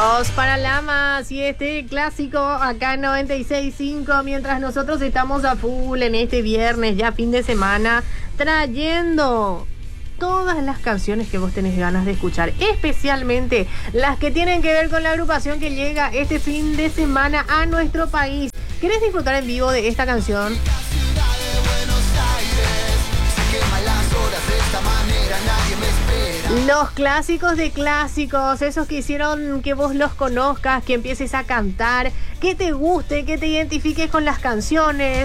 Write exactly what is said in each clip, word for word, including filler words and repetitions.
Os para Lamas y este clásico acá en noventa y seis punto cinco, mientras nosotros estamos a full en este viernes, ya fin de semana, trayendo todas las canciones que vos tenés ganas de escuchar, especialmente las que tienen que ver con la agrupación que llega este fin de semana a nuestro país. ¿Querés disfrutar en vivo de esta canción? Los clásicos de clásicos, esos que hicieron que vos los conozcas, que empieces a cantar, que te guste, que te identifiques con las canciones.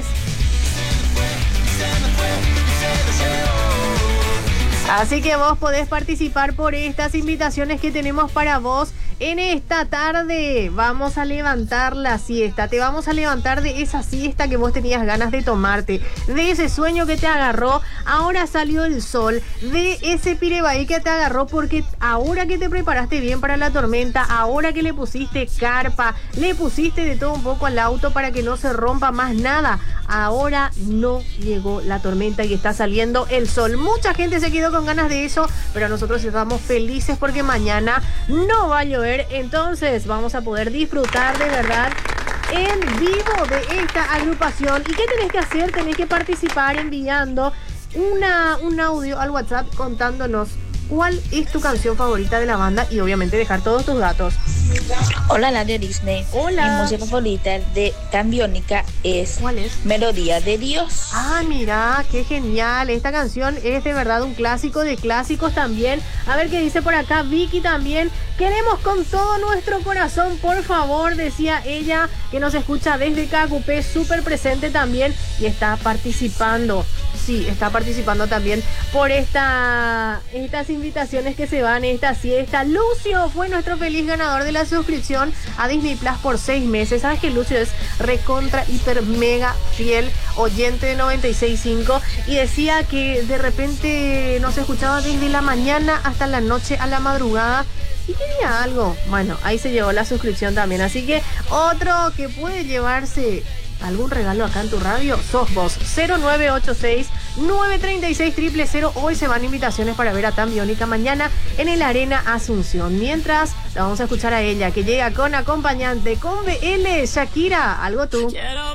Así que vos podés participar por estas invitaciones que tenemos para vos. En esta tarde vamos a levantar la siesta. Te vamos a levantar de esa siesta que vos tenías ganas de tomarte, de ese sueño que te agarró, ahora salió el sol, de ese pirebaí que te agarró porque ahora que te preparaste bien para la tormenta, ahora que le pusiste carpa, le pusiste de todo un poco al auto para que no se rompa más nada, ahora no llegó la tormenta y está saliendo el sol. Mucha gente se quedó con ganas de eso, pero nosotros estamos felices porque mañana no va a llover. Entonces vamos a poder disfrutar de verdad en vivo de esta agrupación. ¿Y qué tenés que hacer? Tenés que participar enviando una, un audio al WhatsApp contándonos cuál es tu canción favorita de la banda y obviamente dejar todos tus datos. Hola, Radio Disney. Hola. Mi música favorita de Cambiónica es, ¿cuál es? Melodía de Dios. Ah, mira, qué genial. Esta canción es de verdad un clásico de clásicos también. A ver qué dice por acá Vicky también. Queremos con todo nuestro corazón, por favor, decía ella, que nos escucha desde Cacupé, súper presente también y está participando. Sí, está participando también por esta, estas invitaciones que se van, esta siesta. Lucio fue nuestro feliz ganador de la suscripción a Disney Plus por seis meses. ¿Sabes que Lucio es recontra, hiper, mega fiel oyente de noventa y seis punto cinco? Y decía que de repente nos escuchaba desde la mañana hasta la noche a la madrugada. Y quería algo. Bueno, ahí se llevó la suscripción también. Así que otro que puede llevarse algún regalo acá en tu radio sos vos. Cero nueve ocho seis, nueve tres seis, cero cero cero. Hoy se van invitaciones para ver a Cambiónica mañana en el Arena Asunción. Mientras la vamos a escuchar a ella, que llega con acompañante, con B L, Shakira, algo tú.